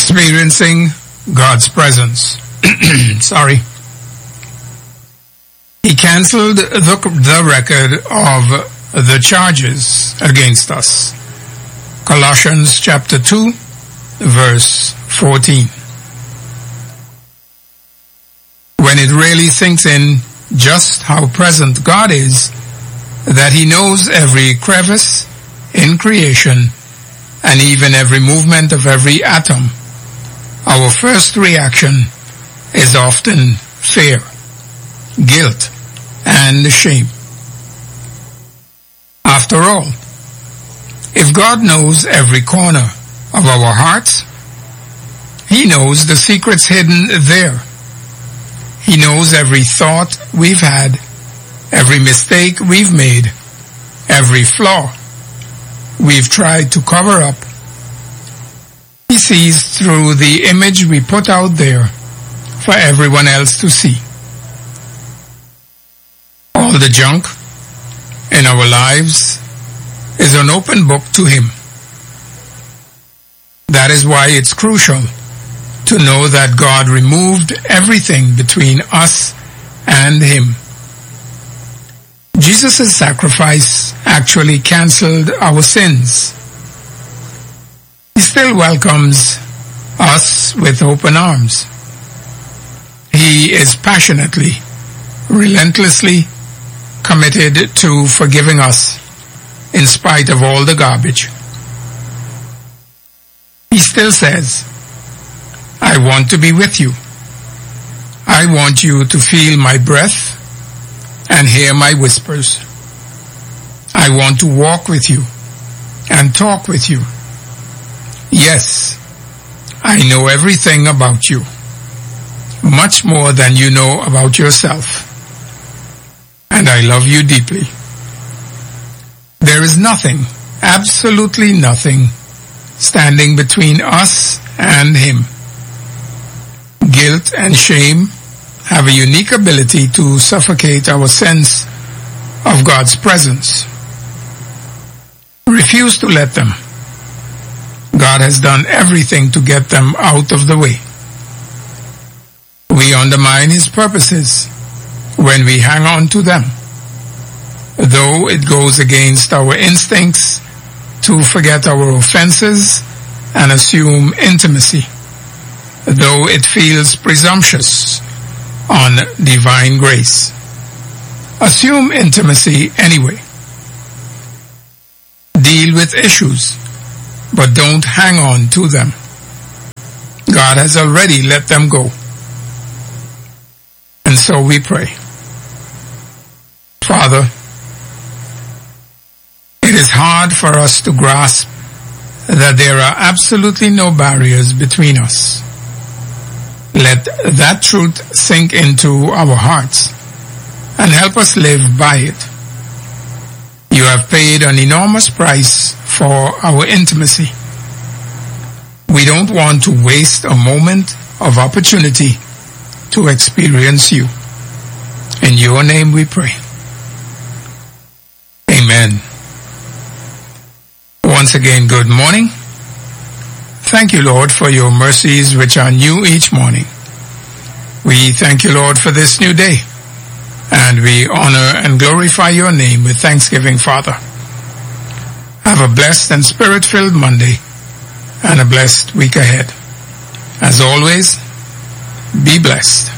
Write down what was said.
Experiencing God's presence. Sorry. He canceled the record of the charges against us. Colossians chapter 2, verse 14. When it really sinks in just how present God is, that He knows every crevice in creation and even every movement of every atom, our first reaction is often fear, guilt, and shame. After all, if God knows every corner of our hearts, He knows the secrets hidden there. He knows every thought we've had, every mistake we've made, every flaw we've tried to cover up. He sees through the image we put out there for everyone else to see. All the junk in our lives is an open book to Him. That is why it's crucial to know that God removed everything between us and Him. Jesus' sacrifice actually canceled our sins. He still welcomes us with open arms. He is passionately, relentlessly committed to forgiving us in spite of all the garbage. He still says, I want to be with you. I want you to feel my breath and hear my whispers. I want to walk with you and talk with you. Yes, I know everything about you, much more than you know about yourself. And I love you deeply. There is nothing, absolutely nothing, standing between us and Him. Guilt and shame have a unique ability to suffocate our sense of God's presence. Refuse to let them. God has done everything to get them out of the way. We undermine His purposes when we hang on to them, though it goes against our instincts to forget our offenses and assume intimacy, though it feels presumptuous on divine grace. Assume intimacy anyway. Deal with issues, but don't hang on to them. God has already let them go. And so we pray. Father, it is hard for us to grasp that there are absolutely no barriers between us. Let that truth sink into our hearts and help us live by it. You have paid an enormous price for our intimacy. We don't want to waste a moment of opportunity to experience you. In your name we pray. Amen. Once again, good morning. Thank you, Lord, for your mercies which are new each morning. We thank you, Lord, for this new day. And we honor and glorify your name with thanksgiving, Father. Have a blessed and spirit-filled Monday and a blessed week ahead. As always, be blessed.